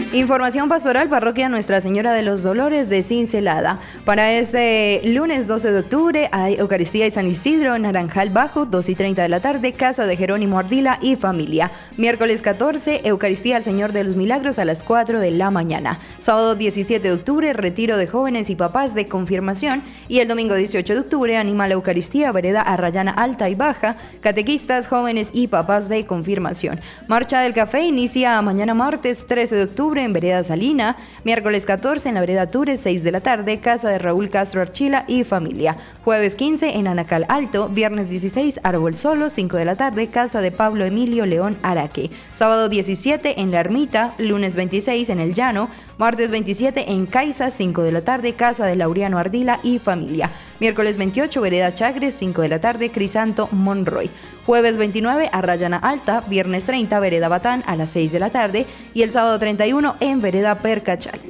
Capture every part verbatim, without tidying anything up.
Información pastoral, parroquia Nuestra Señora de los Dolores de Cincelada. Para este lunes doce de octubre hay Eucaristía y San Isidro en Naranjal Bajo, dos y treinta de la tarde, casa de Jerónimo Ardila y familia. Miércoles catorce, Eucaristía al Señor de los Milagros a las cuatro de la mañana. Sábado diecisiete de octubre, retiro de jóvenes y papás de confirmación. Y el domingo dieciocho de octubre, anima la Eucaristía, vereda Arrayana Alta y Baja, catequistas, jóvenes y papás de confirmación. Marcha del Café inicia mañana martes trece de octubre en vereda Salina, miércoles catorce en la vereda Tures, seis de la tarde, casa de Raúl Castro Archila y familia. Jueves quince en Anacal Alto, viernes dieciséis, Árbol Solo, cinco de la tarde, casa de Pablo Emilio León Araque. Sábado diecisiete en La Ermita, lunes veintiséis en El Llano, martes veintisiete en Caiza, cinco de la tarde, casa de Laureano Ardila y familia. Miércoles veintiocho, vereda Chagres, cinco de la tarde, Crisanto Monroy. Jueves veintinueve, Arrayana Alta, viernes treinta, vereda Batán a las seis de la tarde y el sábado treinta y uno en vereda Percachal.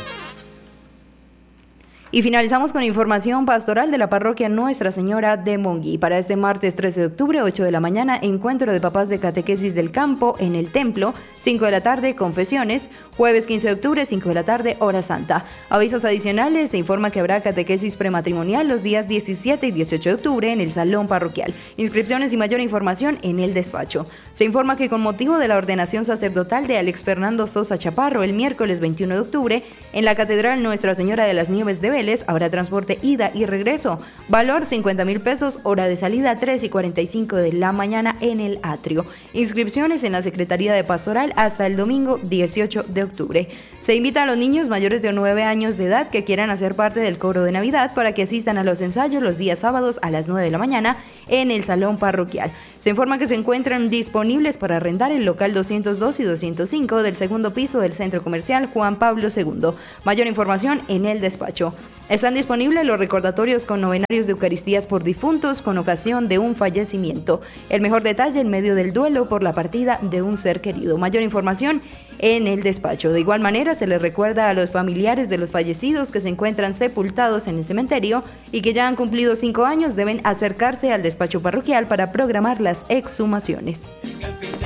Y finalizamos con información pastoral de la parroquia Nuestra Señora de Monguí. Para este martes trece de octubre, ocho de la mañana, encuentro de papás de catequesis del campo en el templo, cinco de la tarde, confesiones. Jueves quince de octubre, cinco de la tarde, hora santa. Avisos adicionales, se informa que habrá catequesis prematrimonial los días diecisiete y dieciocho de octubre en el salón parroquial. Inscripciones y mayor información en el despacho. Se informa que con motivo de la ordenación sacerdotal de Alex Fernando Sosa Chaparro el miércoles veintiuno de octubre, en la Catedral Nuestra Señora de las Nieves de habrá transporte ida y regreso, valor cincuenta mil pesos, hora de salida tres y cuarenta y cinco de la mañana en el atrio. Inscripciones en la Secretaría de Pastoral hasta el domingo dieciocho de octubre. Se invita a los niños mayores de nueve años de edad que quieran hacer parte del coro de Navidad para que asistan a los ensayos los días sábados a las nueve de la mañana en el salón parroquial. Se informa que se encuentran disponibles para arrendar el local doscientos dos y doscientos cinco del segundo piso del Centro Comercial Juan Pablo segundo. Mayor información en el despacho. Están disponibles los recordatorios con novenarios de Eucaristías por difuntos con ocasión de un fallecimiento. El mejor detalle en medio del duelo por la partida de un ser querido. Mayor información en el despacho. De igual manera, se les recuerda a los familiares de los fallecidos que se encuentran sepultados en el cementerio y que ya han cumplido cinco años deben acercarse al despacho parroquial para programar las exhumaciones.